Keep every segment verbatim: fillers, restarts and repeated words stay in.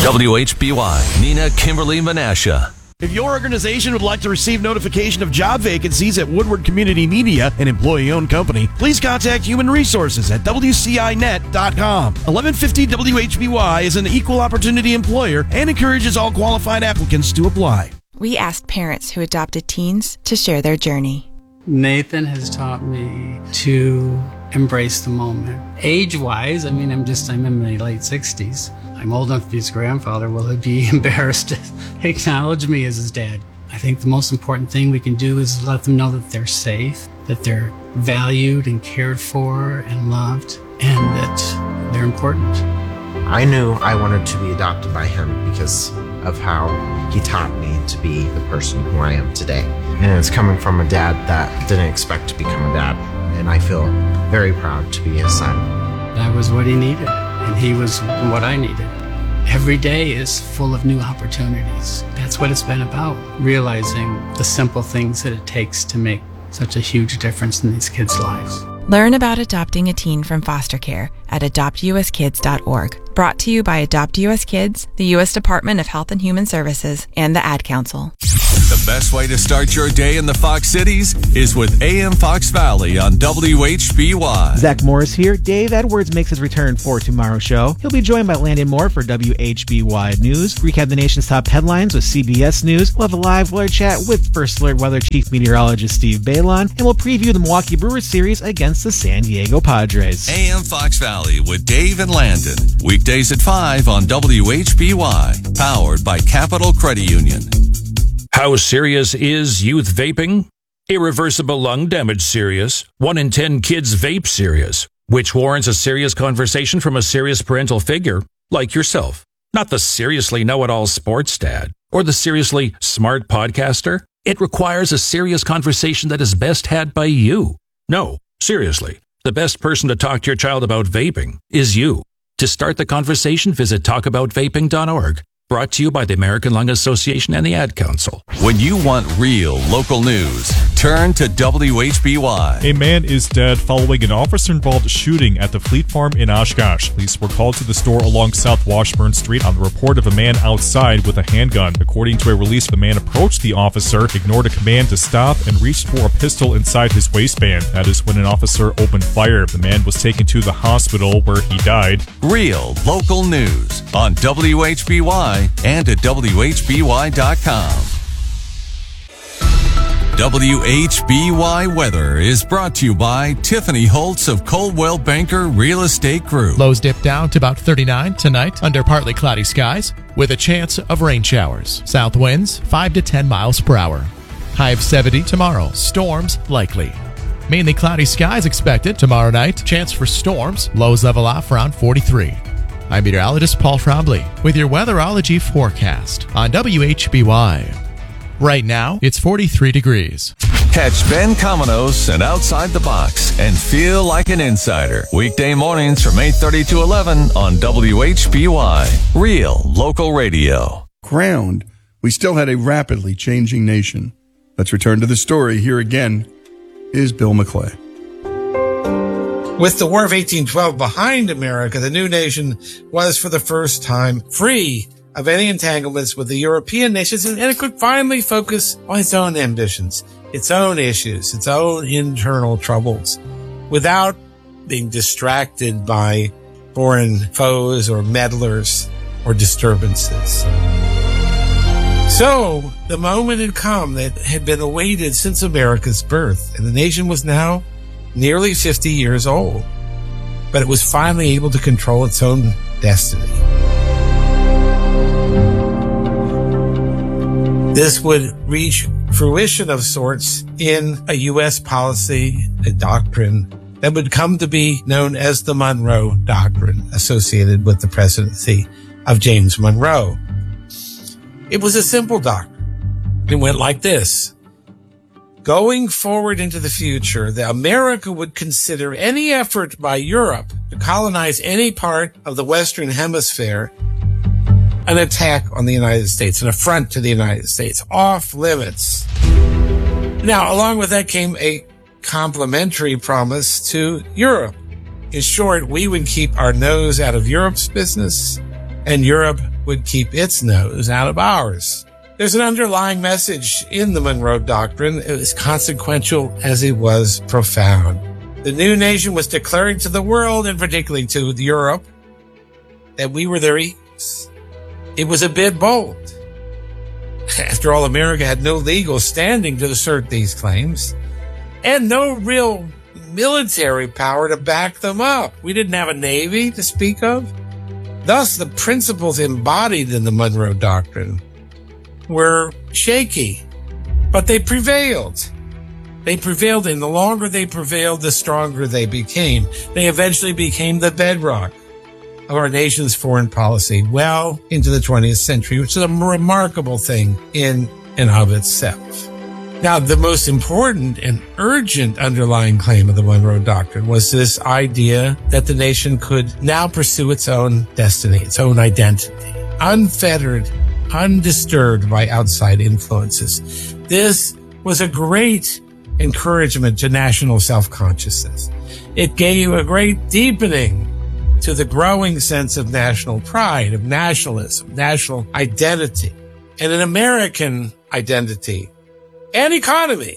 W H B Y, Nina Kimberly Menasha. If your organization would like to receive notification of job vacancies at Woodward Community Media, an employee-owned company, please contact Human Resources at W C I net dot com. eleven fifty W H B Y is an equal opportunity employer and encourages all qualified applicants to apply. We asked parents who adopted teens to share their journey. Nathan has taught me to embrace the moment. Age-wise, I mean, I'm just, I'm in my late sixties. I'm old enough to be his grandfather. Will he be embarrassed to acknowledge me as his dad? I think the most important thing we can do is let them know that they're safe, that they're valued and cared for and loved, and that they're important. I knew I wanted to be adopted by him because of how he taught me to be the person who I am today. And it's coming from a dad that didn't expect to become a dad. And I feel very proud to be his son. That was what he needed, and he was what I needed. Every day is full of new opportunities. That's what it's been about, realizing the simple things that it takes to make such a huge difference in these kids' lives. Learn about adopting a teen from foster care at adopt u s kids dot org. Brought to you by Adopt U S Kids, the U S Department of Health and Human Services, and the Ad Council. The best way to start your day in the Fox Cities is with A M Fox Valley on W H B Y. Zach Morris here. Dave Edwards makes his return for tomorrow's show. He'll be joined by Landon Moore for W H B Y News. Recap the nation's top headlines with C B S News. We'll have a live weather chat with First Alert Weather Chief Meteorologist Steve Balon. And we'll preview the Milwaukee Brewers series against the San Diego Padres. A M Fox Valley with Dave and Landon. Weekdays at five on W H B Y. Powered by Capital Credit Union. How serious is youth vaping? Irreversible lung damage serious. One in ten kids vape serious, which warrants a serious conversation from a serious parental figure like yourself. Not the seriously know-it-all sports dad or the seriously smart podcaster. It requires a serious conversation that is best had by you. No, seriously, the best person to talk to your child about vaping is you. To start the conversation, visit talk about vaping dot org. Brought to you by the American Lung Association and the Ad Council. When you want real local news, turn to W H B Y. A man is dead following an officer-involved shooting at the Fleet Farm in Oshkosh. Police were called to the store along South Washburn Street on the report of a man outside with a handgun. According to a release, the man approached the officer, ignored a command to stop, and reached for a pistol inside his waistband. That is when an officer opened fire. The man was taken to the hospital where he died. Real local news on W H B Y and at W H B Y dot com. W H B Y weather is brought to you by Tiffany Holtz of Coldwell Banker Real Estate Group. Lows dip down to about thirty-nine tonight under partly cloudy skies with a chance of rain showers. South winds five to ten miles per hour. High of seventy tomorrow. Storms likely. Mainly cloudy skies expected tomorrow night. Chance for storms. Lows level off around forty-three. I'm meteorologist Paul Trombley with your weatherology forecast on W H B Y. Right now, it's forty-three degrees. Catch Ben Cominos and Outside the Box and feel like an insider. Weekday mornings from eight thirty to eleven on W H B Y. Real local radio. Crowned, we still had a rapidly changing nation. Let's return to the story. Here again is Bill McClay. With the War of eighteen twelve behind America, the new nation was for the first time free of any entanglements with the European nations, and it could finally focus on its own ambitions, its own issues, its own internal troubles, without being distracted by foreign foes or meddlers or disturbances. So, the moment had come that had been awaited since America's birth, and the nation was now nearly fifty years old, but it was finally able to control its own destiny. This would reach fruition of sorts in a U S policy, a doctrine that would come to be known as the Monroe Doctrine, associated with the presidency of James Monroe. It was a simple doctrine. It went like this. Going forward into the future, the America would consider any effort by Europe to colonize any part of the Western Hemisphere an attack on the United States, an affront to the United States, off limits. Now, along with that came a complimentary promise to Europe. In short, we would keep our nose out of Europe's business, and Europe would keep its nose out of ours. There's an underlying message in the Monroe Doctrine, as consequential as it was profound. The new nation was declaring to the world, and particularly to Europe, that we were their equals. It was a bit bold. After all, America had no legal standing to assert these claims, and no real military power to back them up. We didn't have a navy to speak of. Thus, the principles embodied in the Monroe Doctrine were shaky, but they prevailed. They prevailed, and the longer they prevailed, the stronger they became. They eventually became the bedrock of our nation's foreign policy well into the twentieth century, which is a remarkable thing in and of itself. Now, the most important and urgent underlying claim of the Monroe Doctrine was this idea that the nation could now pursue its own destiny, its own identity, unfettered, undisturbed by outside influences. This was a great encouragement to national self-consciousness. It gave a great deepening to the growing sense of national pride, of nationalism, national identity, and an American identity and economy.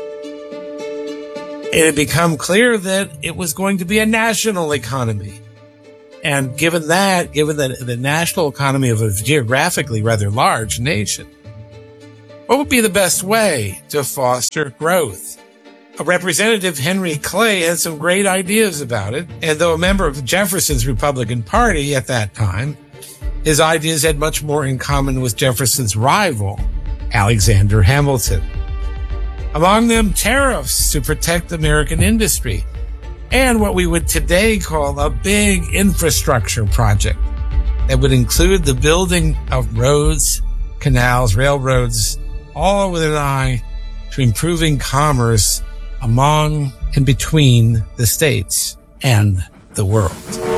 It had become clear that it was going to be a national economy. And given that, given the, the national economy of a geographically rather large nation, what would be the best way to foster growth? A Representative Henry Clay had some great ideas about it, and though a member of Jefferson's Republican Party at that time, his ideas had much more in common with Jefferson's rival, Alexander Hamilton. Among them, tariffs to protect American industry, and what we would today call a big infrastructure project that would include the building of roads, canals, railroads, all with an eye to improving commerce among and between the states and the world.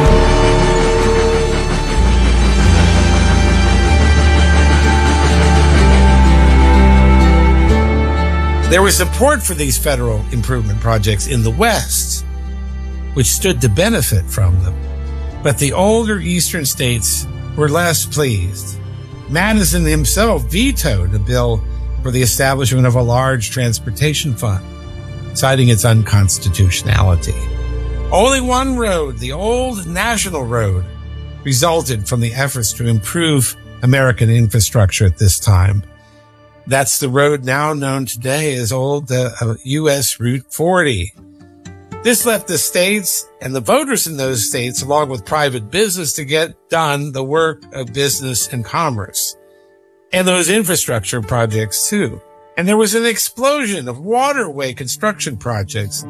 There was support for these federal improvement projects in the West, which stood to benefit from them. But the older eastern states were less pleased. Madison himself vetoed a bill for the establishment of a large transportation fund, citing its unconstitutionality. Only one road, the old National Road, resulted from the efforts to improve American infrastructure at this time. That's the road now known today as old uh, U S Route forty. This left the states and the voters in those states, along with private business, to get done the work of business and commerce. And those infrastructure projects too. And there was an explosion of waterway construction projects.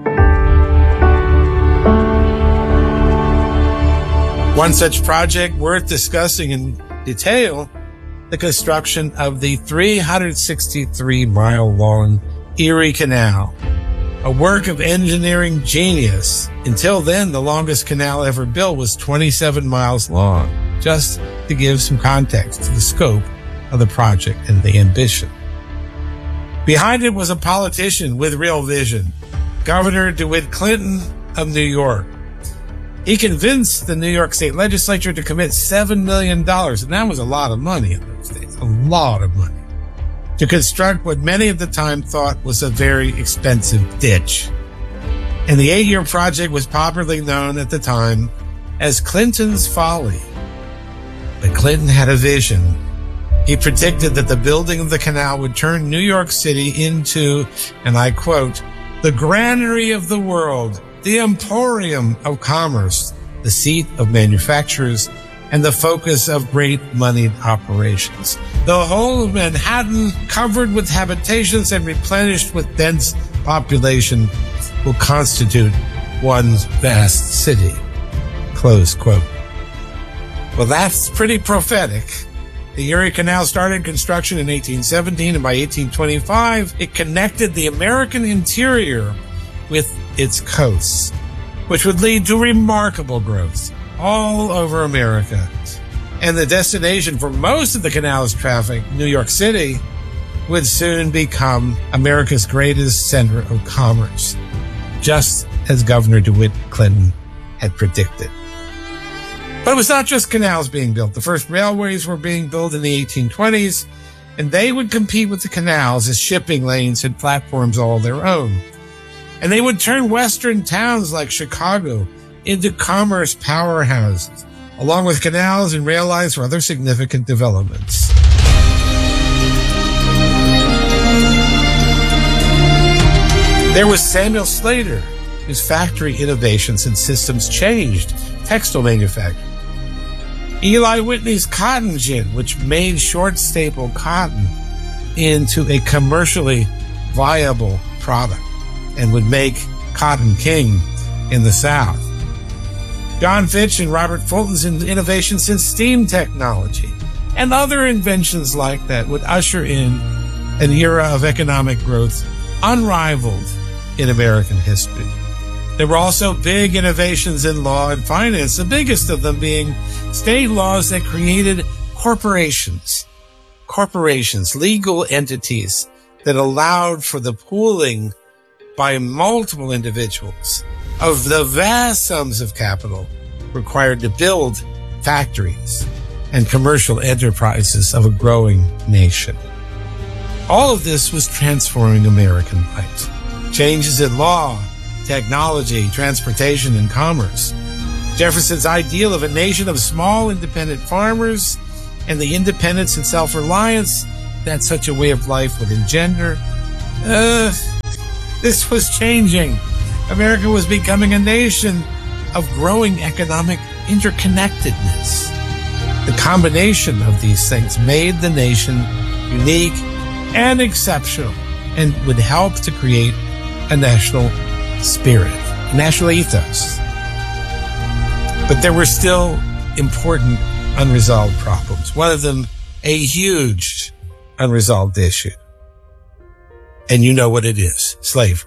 One such project worth discussing in detail, the construction of the three hundred sixty-three mile long Erie Canal, a work of engineering genius. Until then, the longest canal ever built was twenty-seven miles long, just to give some context to the scope of the project and the ambition. Behind it was a politician with real vision, Governor DeWitt Clinton of New York. He convinced the New York State Legislature to commit seven million dollars, and that was a lot of money in those days, a lot of money, to construct what many at the time thought was a very expensive ditch. And the eight-year project was popularly known at the time as Clinton's Folly. But Clinton had a vision. He predicted that the building of the canal would turn New York City into, and I quote, the granary of the world, the emporium of commerce, the seat of manufacturers, and the focus of great moneyed operations. The whole of Manhattan, covered with habitations and replenished with dense population, will constitute one vast city. Close quote. Well, that's pretty prophetic. The Erie Canal started construction in eighteen seventeen, and by eighteen twenty-five, it connected the American interior with its coasts, which would lead to remarkable growth all over America. And the destination for most of the canal's traffic, New York City, would soon become America's greatest center of commerce, just as Governor DeWitt Clinton had predicted. But it was not just canals being built. The first railways were being built in the eighteen twenties, and they would compete with the canals as shipping lanes had platforms all their own. And they would turn western towns like Chicago into commerce powerhouses, along with canals and rail lines for other significant developments. There was Samuel Slater, whose factory innovations and systems changed textile manufacturing. Eli Whitney's cotton gin, which made short staple cotton into a commercially viable product and would make cotton king in the South. John Fitch and Robert Fulton's innovations in steam technology and other inventions like that would usher in an era of economic growth unrivaled in American history. There were also big innovations in law and finance, the biggest of them being state laws that created corporations, corporations, legal entities that allowed for the pooling by multiple individuals of the vast sums of capital required to build factories and commercial enterprises of a growing nation. All of this was transforming American life. Changes in law, technology, transportation, and commerce. Jefferson's ideal of a nation of small, independent farmers and the independence and self-reliance that such a way of life would engender. Uh, this was changing. America was becoming a nation of growing economic interconnectedness. The combination of these things made the nation unique and exceptional and would help to create a national spirit, a national ethos. But there were still important unresolved problems. One of them, a huge unresolved issue. And you know what it is, slavery.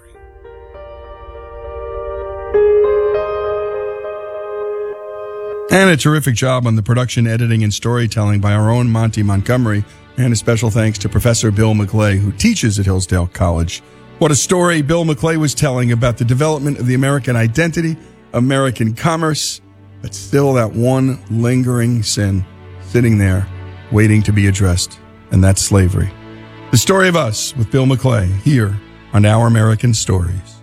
And a terrific job on the production, editing, and storytelling by our own Monty Montgomery. And a special thanks to Professor Bill McClay, who teaches at Hillsdale College. What a story Bill McClay was telling about the development of the American identity, American commerce, but still that one lingering sin sitting there waiting to be addressed, and that's slavery. The Story of Us with Bill McClay here on Our American Stories.